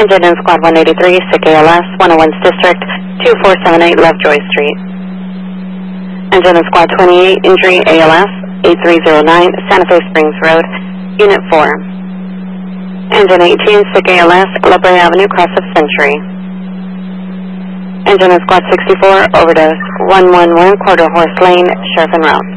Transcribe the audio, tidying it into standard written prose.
Engine in Squad 183, sick ALS, 101st District, 2478 Lovejoy Street. Engine in Squad 28, injury ALS, 8309 Santa Fe Springs Road, Unit 4. Engine 18, sick ALS, La Brea Avenue, cross of Century. Engine in Squad 64, overdose, 111 Quarter Horse Lane, Sheriff en route.